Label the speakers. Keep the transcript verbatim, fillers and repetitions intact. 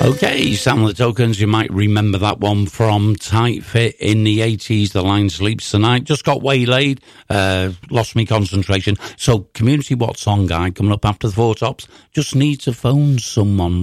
Speaker 1: Okay, Sam and the Tokens, you might remember that one from Tight Fit in the eighties. The Line Sleeps Tonight. Just got waylaid, uh, lost me concentration. So, Community What Song Guide coming up after the Four Tops. Just need to phone someone